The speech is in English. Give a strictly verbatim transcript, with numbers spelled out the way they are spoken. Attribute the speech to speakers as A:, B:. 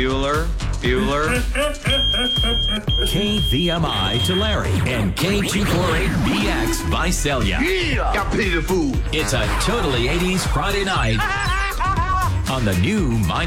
A: Bueller, Bueller.
B: K V M I Tulare and K two forty-eight B X Visalia.
C: Yeah! Got pity the fool.
B: It's a totally eighties Friday night on the new My